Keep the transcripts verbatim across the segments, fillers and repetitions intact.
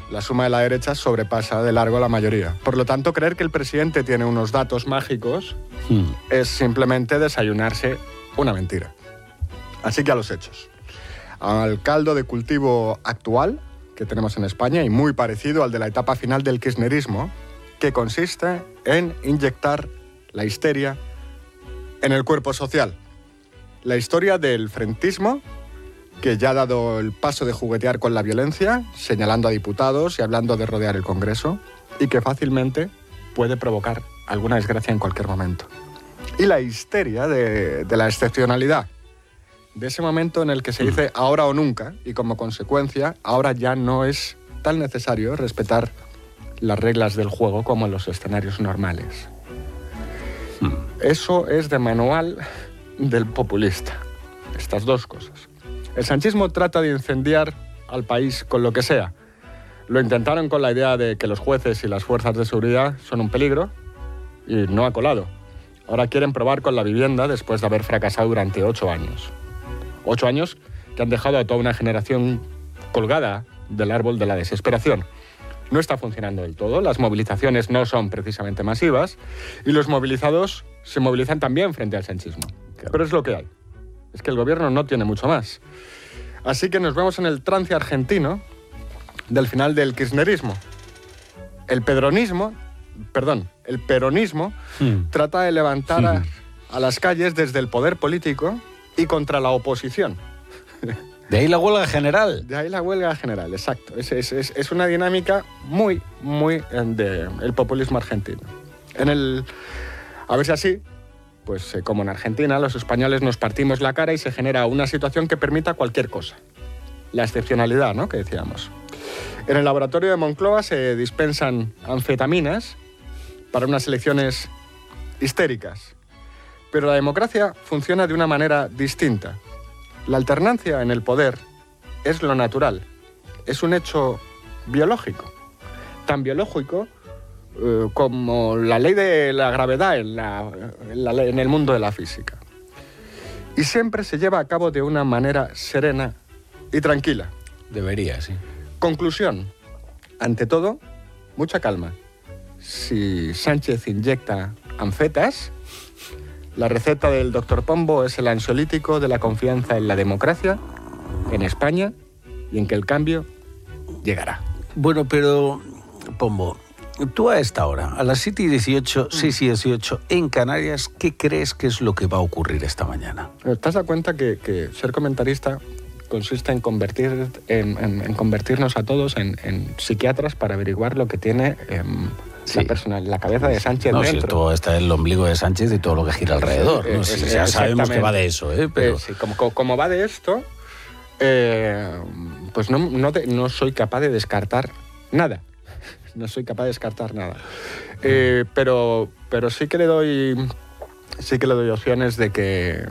la suma de la derecha sobrepasa de largo a la mayoría. Por lo tanto, creer que el presidente tiene unos datos mágicos hmm. es simplemente desayunarse una mentira. Así que a los hechos. Al caldo de cultivo actual que tenemos en España y muy parecido al de la etapa final del kirchnerismo, que consiste en inyectar la histeria en el cuerpo social. La historia del frentismo, que ya ha dado el paso de juguetear con la violencia, señalando a diputados y hablando de rodear el Congreso, y que fácilmente puede provocar alguna desgracia en cualquier momento. Y la histeria de, de la excepcionalidad, de ese momento en el que se dice ahora o nunca, y como consecuencia, ahora ya no es tan necesario respetar las reglas del juego como en los escenarios normales. Eso es de manual del populista, estas dos cosas. El sanchismo trata de incendiar al país con lo que sea. Lo intentaron con la idea de que los jueces y las fuerzas de seguridad son un peligro y no ha colado. Ahora quieren probar con la vivienda después de haber fracasado durante ocho años. Ocho años que han dejado a toda una generación colgada del árbol de la desesperación. No está funcionando del todo, las movilizaciones no son precisamente masivas y los movilizados se movilizan también frente al sanchismo. Claro. Pero es lo que hay. Es que el gobierno no tiene mucho más. Así que nos vemos en el trance argentino del final del kirchnerismo. El pedronismo, perdón, el peronismo hmm. trata de levantar hmm. a, a las calles desde el poder político y contra la oposición. De ahí la huelga general. De ahí la huelga general, exacto. Es, es, es, es una dinámica muy, muy del populismo argentino. En el, a ver si así, pues eh, como en Argentina, los españoles nos partimos la cara y se genera una situación que permita cualquier cosa. La excepcionalidad, ¿no?, que decíamos. En el laboratorio de Moncloa se dispensan anfetaminas para unas elecciones histéricas. Pero la democracia funciona de una manera distinta. La alternancia en el poder es lo natural, es un hecho biológico, tan biológico eh, como la ley de la gravedad en, la, en, la, en el mundo de la física. Y siempre se lleva a cabo de una manera serena y tranquila. Debería, sí. Conclusión, ante todo, mucha calma. Si Sánchez inyecta anfetas, la receta del doctor Pombo es el ansiolítico de la confianza en la democracia, en España, y en que el cambio llegará. Bueno, pero, Pombo, tú a esta hora, a las siete y dieciocho, seis y dieciocho, en Canarias, ¿qué crees que es lo que va a ocurrir esta mañana? ¿Te has dado cuenta que, que ser comentarista consiste en, convertir, en, en, en convertirnos a todos en, en psiquiatras para averiguar lo que tiene eh, sí. la, persona, la cabeza de Sánchez no, dentro? Si todo está el ombligo de Sánchez y todo lo que gira alrededor. ¿no? Sí, sí, ya sabemos que va de eso, ¿eh? Pero... Eh, sí, como, como va de esto, eh, pues no, no, te, no soy capaz de descartar nada. No soy capaz de descartar nada. Eh, pero, pero sí que le doy, sí que le doy opciones de que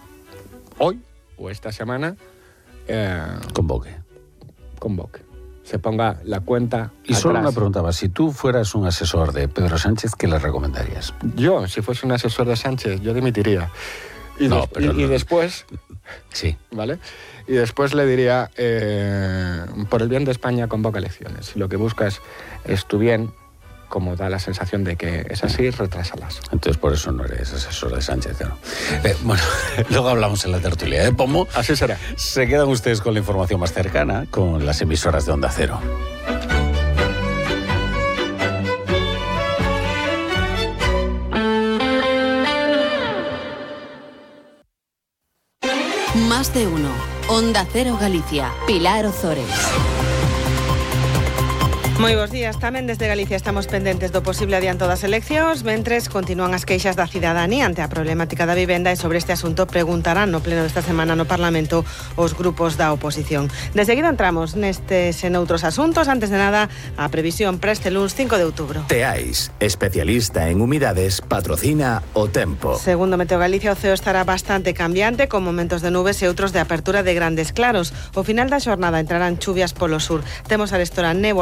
hoy o esta semana Eh, convoque. Convoque. Se ponga la cuenta Y atrás. solo una pregunta más. Si tú fueras un asesor de Pedro Sánchez, ¿qué le recomendarías? Yo, si fuese un asesor de Sánchez, yo dimitiría. Y, no, des pero y, y no. después... Sí. ¿Vale? Y después le diría, eh, por el bien de España, convoca elecciones. Si lo que buscas es tu bien, como da la sensación de que es así, retrásalas. Entonces por eso no eres asesor de Sánchez, ¿no? Eh, bueno, luego hablamos en la tertulia, ¿eh, Pombo? Así será. Se quedan ustedes con la información más cercana, con las emisoras de Onda Cero. Más de uno. Onda Cero Galicia. Pilar Ozores. Moi bons días. Tamén desde Galicia estamos pendentes do posible adianto das eleccións, mentres continúan as queixas da cidadanía ante a problemática da vivenda, e sobre este asunto preguntarán no pleno desta semana no Parlamento os grupos da oposición. De seguida entramos nestes e noutros asuntos. Antes de nada, a previsión para este luns cinco de outubro. Teais, especialista en humidades, patrocina o tempo. Segundo Meteo Galicia, o ceo estará bastante cambiante, con momentos de nubes e outros de apertura de grandes claros. O final da xornada entrarán chuvias polo sur. Temos arestora néboas matinais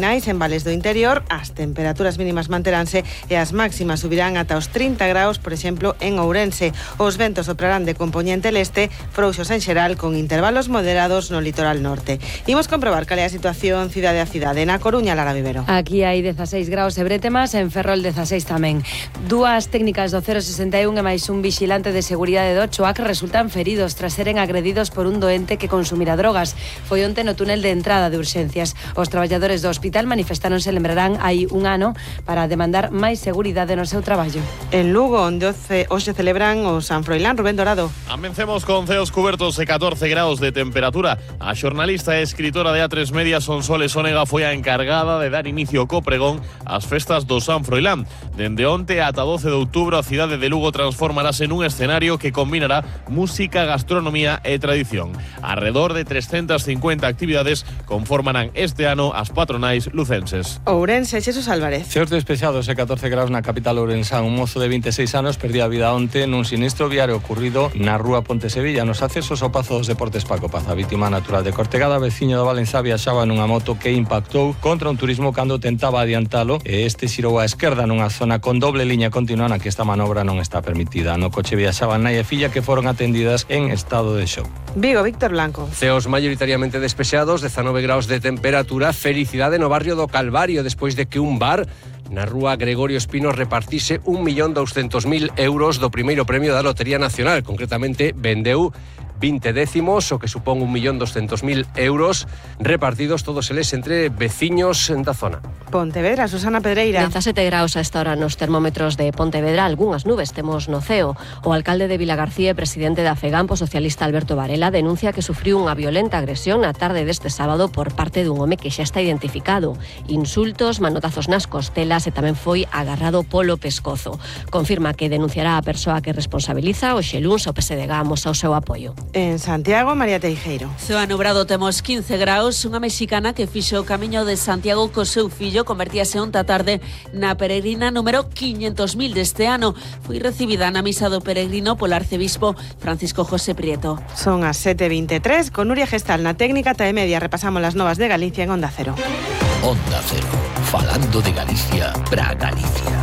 finais en vales do interior, as temperaturas mínimas manteránse e as máximas subirán ata os trinta graus, por exemplo, en Ourense. Os ventos soprarán de compoñente leste, frouxos en xeral, con intervalos moderados no litoral norte. Imos comprobar cal é a situación cidade a cidade. Na Coruña, Lara Vivero. Aquí hai dezaseis graus e Bretemas, en Ferrol dezaseis tamén. Dúas técnicas do cero sesenta e un e máis un vigilante de seguridade do Ochoa que resultan feridos tras seren agredidos por un doente que consumira drogas. Foi onte no túnel de entrada de urxencias. Os traballadores do hospital manifestáronse, lembrarán, hai un ano para demandar máis seguridade no seu traballo. En Lugo, onde hoxe celebran o San Froilán, Rubén Dorado. Amencemos con ceos cubertos e catorce graus de temperatura. A xornalista e escritora de A tres Media, Sonsoles Onega, foi a encargada de dar inicio co pregón ás festas do San Froilán. Dende onte ata doce de outubro, a cidade de Lugo transformarase nun escenario que combinará música, gastronomía e tradición. Arredor de trescentas cincuenta actividades conformarán este ano as patronais lucenses. Ourense, Xesús Álvarez. Ceos despechados e catorce graus na capital ourensán. Un mozo de vinte e seis anos perdía a vida onte nun sinistro viario ocurrido na rúa Ponte Sevilla, nos accesos ao Pazo dos Deportes Paco Paz. A vítima natural de Cortegada, veciño do Valenzá, viaxaba nunha moto que impactou contra un turismo cando tentaba adiantalo e este xirou á esquerda nunha zona con doble liña continua na que esta manobra non está permitida. No coche viaxaban nai e filla que foron atendidas en estado de shock. Vigo, Víctor Blanco. Ceos maioritariamente despexados, dezanove graus de temperatura, felicidade no barrio do Calvario despois de que un bar na rúa Gregorio Espino repartise un millón douscentos mil euros do primeiro premio da Lotería Nacional. Concretamente, vendeu vinte décimos, o que supón un millón douscentos mil euros repartidos todos eles entre veciños da zona. Pontevedra, Susana Pedreira. dezasete graus a esta hora nos termómetros de Pontevedra, algunhas nubes temos no ceo. O alcalde de Vilagarcía e presidente da FEGAMP, o socialista Alberto Varela, denuncia que sufriu unha violenta agresión na tarde deste sábado por parte dun home que xa está identificado. Insultos, manotazos nas costelas e tamén foi agarrado polo pescozo. Confirma que denunciará a persoa que responsabiliza. O xeluns o P S D G amosa o seu apoio. En Santiago, María Teijeiro. Ceo anubrado, temos quince graus. Unha mexicana que fixo o camiño de Santiago co seu fillo convertíase onta tarde na peregrina número quinhentos mil deste ano. Foi recibida na misa do peregrino polo arcebispo Francisco José Prieto. Son as sete e veintitrés, con Nuria Gestal na técnica. T E Media repasamos las novas de Galicia en Onda Cero. Onda Cero, falando de Galicia pra Galicia.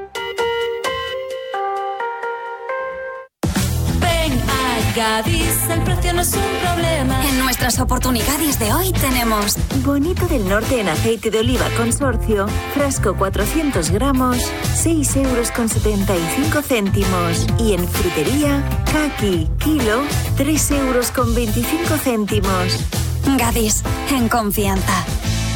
Gadis, el precio no es un problema. En nuestras oportunidades de hoy tenemos Bonito del Norte en aceite de oliva consorcio, frasco cuatrocientos gramos, seis euros con setenta y cinco céntimos. Y en frutería, Kaki, kilo, tres euros con veinticinco céntimos. Gadis, en confianza.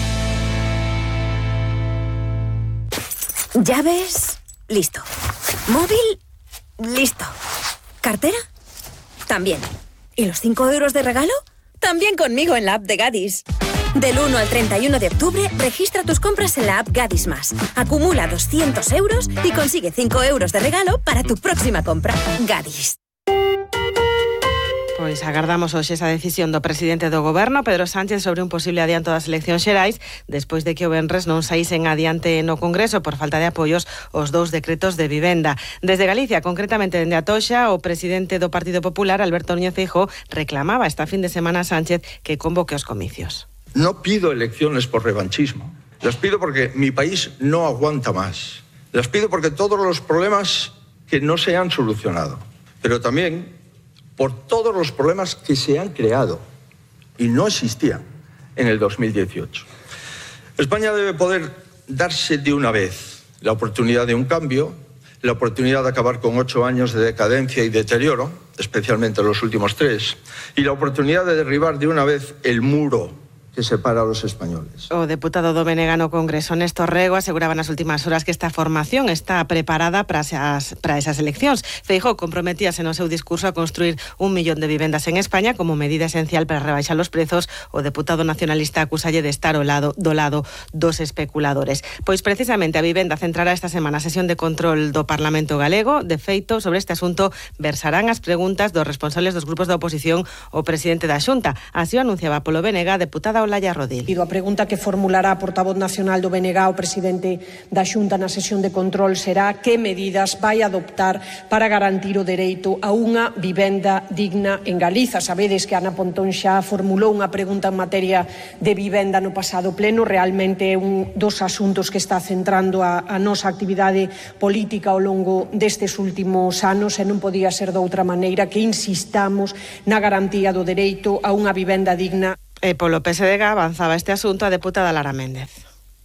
Llaves, listo. Móvil, listo. ¿Cartera? También. ¿Y los cinco euros de regalo? También conmigo en la app de Gadis. Del uno al treinta y uno de octubre, registra tus compras en la app Gadis Más. Acumula doscientos euros y consigue cinco euros de regalo para tu próxima compra. Gadis. Pois agardamos hoxe esa decisión do presidente do goberno, Pedro Sánchez, sobre un posible adianto das eleccións xerais, despois de que o venres non saísen adiante no Congreso por falta de apoios os dous decretos de vivenda. Desde Galicia, concretamente dende Atoxa, o presidente do Partido Popular, Alberto Núñez Feijóo, reclamaba esta fin de semana a Sánchez que convoque os comicios. No pido elecciones por revanchismo. Las pido porque mi país no aguanta más. Las pido porque todos los problemas que no se han solucionado, pero también por todos los problemas que se han creado y no existían en el dos mil dieciocho. España debe poder darse de una vez la oportunidad de un cambio, la oportunidad de acabar con ocho años de decadencia y deterioro, especialmente los últimos tres, y la oportunidad de derribar de una vez el muro que separa a los españoles. O deputado do B N G no Congreso, Néstor Rego, aseguraba nas últimas horas que esta formación está preparada para esas, para esas eleccións. Feijóo comprometíase no seu discurso a construir un millón de vivendas en España como medida esencial para rebaixar os prezos. O deputado nacionalista acusalle de estar ao lado, do lado dos especuladores. Pois precisamente a vivenda centrará esta semana a sesión de control do Parlamento galego. De feito, sobre este asunto versarán as preguntas dos responsables dos grupos da oposición o presidente da Xunta. Así o anunciaba polo B N G a deputada Olaya Rodil. A pregunta que formulará a portavoz nacional do B N G, o presidente da Xunta na sesión de control, será que medidas vai adoptar para garantir o dereito a unha vivenda digna en Galiza. Sabedes que Ana Pontón xa formulou unha pregunta en materia de vivenda no pasado pleno. Realmente é un dos asuntos que está centrando a, a nosa actividade política ao longo destes últimos anos, e non podía ser de outra maneira que insistamos na garantía do dereito a unha vivenda digna. E polo P S D G avanzaba este asunto a deputada Lara Méndez.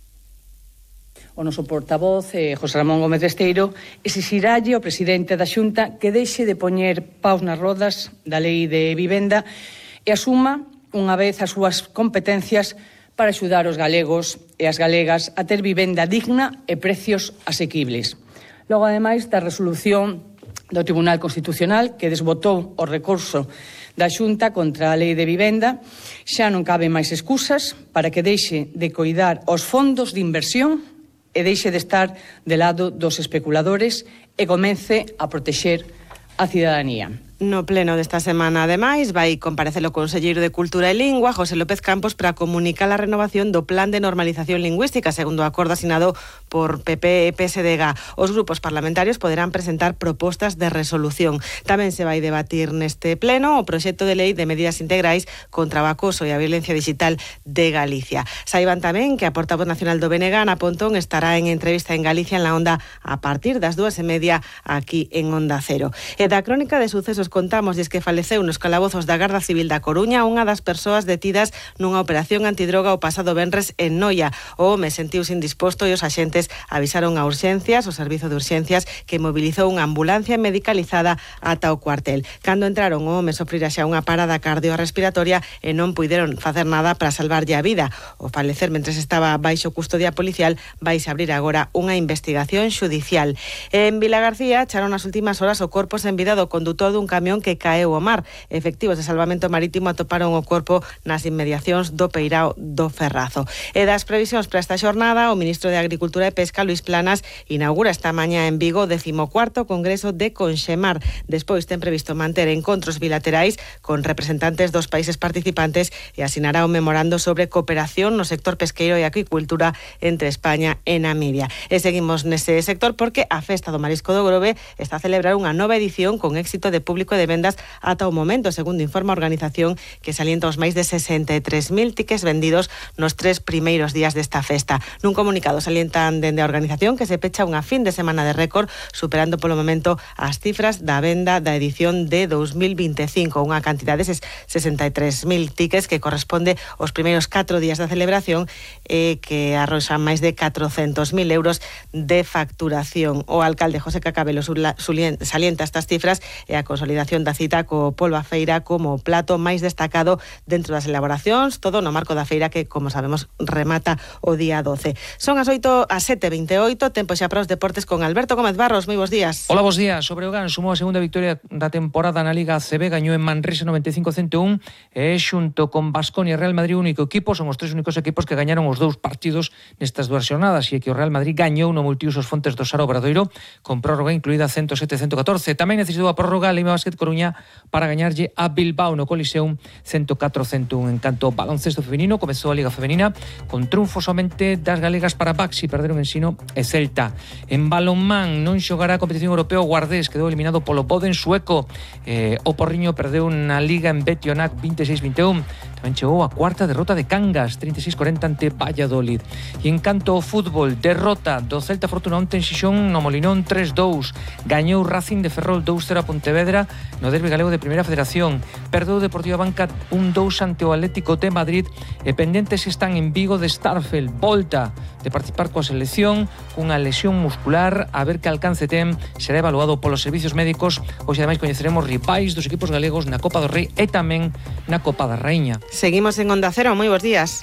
O noso portavoz, eh, José Ramón Gómez Esteiro, exixiralle ao presidente da Xunta que deixe de poñer paus nas rodas da lei de vivenda e asuma unha vez as súas competencias para axudar os galegos e as galegas a ter vivenda digna e precios asequibles. Logo, ademais, da resolución do Tribunal Constitucional que desbotou o recurso da Xunta contra a lei de vivenda, xa non caben máis excusas para que deixe de coidar os fondos de inversión e deixe de estar de lado dos especuladores e comece a protexer a cidadanía. No pleno desta semana, ademais, vai comparecer o conselleiro de Cultura e Lingua, José López Campos, para comunicar a renovación do Plan de Normalización Lingüística, segundo o acordo asinado por P P e P S D G. Os grupos parlamentarios poderán presentar propostas de resolución. Tamén se vai debatir neste pleno o proxecto de lei de medidas integrais contra o acoso e a violencia digital de Galicia. Saiban tamén que a portavoz nacional do B N G, Ana Pontón, estará en entrevista en Galicia en la Onda a partir das dúas e media aquí en Onda Cero. E da crónica de sucesos contamos que faleceu nos calabozos da Garda Civil da Coruña unha das persoas detidas nunha operación antidroga o pasado venres en Noia. O home sentiuse indisposto e os axentes avisaron a urxencias, o servizo de urxencias, que mobilizou unha ambulancia medicalizada ata o cuartel. Cando entraron, o home sofrira xa unha parada cardiorrespiratoria e non puideron facer nada para salvarlle a vida. O falecer mentres estaba baixo custodia policial vaise abrir agora unha investigación xudicial. En Vilagarcía echaron nas últimas horas o corpo sen vida do condutor dun camión que caeu ao mar. Efectivos de salvamento marítimo atoparon o corpo nas inmediacións do Peirao do Ferrazo. E das previsións para esta xornada, o ministro de Agricultura e Pesca, Luís Planas, inaugura esta mañá en Vigo o decimocuarto Congreso de Conxemar. Despois ten previsto manter encontros bilaterais con representantes dos países participantes e asinará un memorando sobre cooperación no sector pesqueiro e acuicultura entre España e Namibia. E seguimos nese sector porque a Festa do Marisco do Grove está a celebrar unha nova edición con éxito de público de vendas ata o momento, segundo informa a organización, que salienta os máis de sesenta e tres mil tickets vendidos nos tres primeiros días desta festa. Nun comunicado salientan dende a organización que se pecha unha fin de semana de récord, superando polo momento as cifras da venda da edición de dos mil vinte e cinco, unha cantidade de sesenta e tres mil tickets que corresponde aos primeiros catro días da celebración e que arroxan máis de catrocentos mil euros de facturación. O alcalde José Cacabelo salienta estas cifras e a consolidación da cita co polvo a feira como plato máis destacado dentro das elaboracións, todo no marco da feira que, como sabemos, remata o día doce. Son as oito, as sete e vinte e oito, tempo xa para os deportes con Alberto Gómez Barros. Moi bons días. Hola, bons días. O Breogán sumou a segunda victoria da temporada na Liga A C B, gañou en Manresa noventa e cinco a cento un e xunto con Baskonia e Real Madrid, único equipo, son os tres únicos equipos que gañaron os dous partidos nestas dúas xornadas, e que o Real Madrid gañou no multiusos Fontes do Sar Obradoiro con prórroga incluída cento sete a cento catorce. Tamén necesitou a prórroga a Lima Basket Coruña para gañarlle a Bilbao no Coliseum cento catro a cento un. En canto ao baloncesto feminino, comezou a Liga Femenina con triunfo somente das galegas para Baxi, perderon Ensino e Celta. En balonmán non xogará a competición europea o Guardés, quedou eliminado polo Boden sueco. Eh, o Porriño perdeu na Liga en Betionac vinte e seis a vinte e un. Tamén chegou a cuarta derrota de Cangas, trinta e seis a cuarenta ante Valladolid. E en canto ao fútbol, derrota do Celta Fortuna onte en Xixón no Molinón tres dous. Gañou Racing de Ferrol dous cero a Pontevedra no derbi galego de Primeira Federación. Perdeu Deportiva Banca un dous ante o Atlético de Madrid e pendentes están en Vigo de Starfel. Volta de participar coa selección cunha lesión muscular, a ver que alcance ten, será evaluado polos servicios médicos. Hoxe ademais coñeceremos rivais dos equipos galegos na Copa do Rei e tamén na Copa da Raíña. Seguimos en Onda Cero, moi bons días.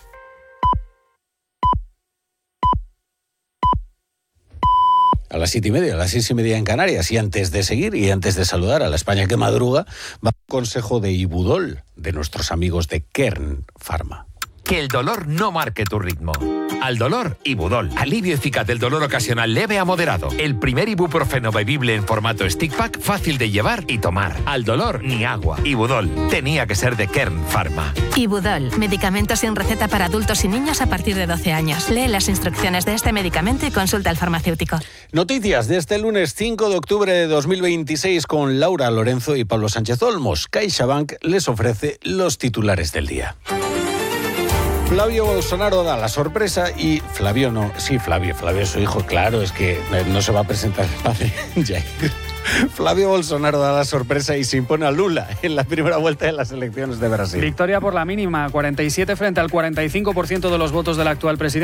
A las siete y media, a las seis y media en Canarias. Y antes de seguir y antes de saludar a la España que madruga, va un consejo de Ibudol, de nuestros amigos de Kern Pharma. Que el dolor no marque tu ritmo. Al dolor, Ibudol. Alivio eficaz del dolor ocasional leve a moderado. El primer ibuprofeno bebible en formato stick pack, fácil de llevar y tomar. Al dolor, ni agua. Ibudol. Tenía que ser de Kern Pharma. Ibudol. Medicamento sin receta para adultos y niños a partir de doce años. Lee las instrucciones de este medicamento y consulta al farmacéutico. Noticias de este lunes cinco de octubre de dos mil veintiséis con Laura Lorenzo y Pablo Sánchez Olmos. CaixaBank les ofrece los titulares del día. Flavio Bolsonaro da la sorpresa y Flavio no, sí, Flavio, Flavio es su hijo, claro, es que no se va a presentar el padre, Jair. Flavio Bolsonaro da la sorpresa y se impone a Lula en la primera vuelta de las elecciones de Brasil. Victoria por la mínima, cuarenta y siete frente al cuarenta y cinco por ciento de los votos del actual presidente.